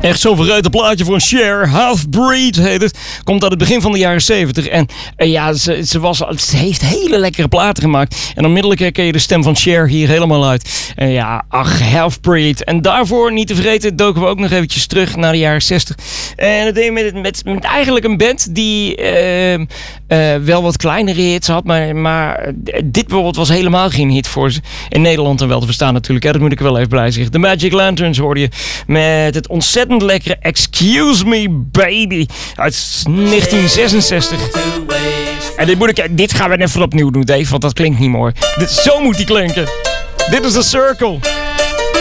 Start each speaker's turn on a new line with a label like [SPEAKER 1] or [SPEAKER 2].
[SPEAKER 1] Echt zo'n verruite plaatje voor een Cher. Half-Breed heet het. Komt uit het begin van de jaren 70. En ze heeft hele lekkere platen gemaakt. En onmiddellijk herken je de stem van Cher hier helemaal uit. En ja, ach, Half-Breed. En daarvoor, niet te vergeten, doken we ook nog eventjes terug naar de jaren 60. En dat deed je met eigenlijk een band die wel wat kleinere hits had. Maar dit bijvoorbeeld was helemaal geen hit voor ze. In Nederland dan wel te verstaan natuurlijk. Ja, dat moet ik wel even bij zeggen. The Magic Lanterns hoorde je met het ontzettend lekkere Excuse Me Baby uit 1966. En dit gaan we even opnieuw doen, Dave, want dat klinkt niet mooi. Zo moet die klinken. Dit is The Circle.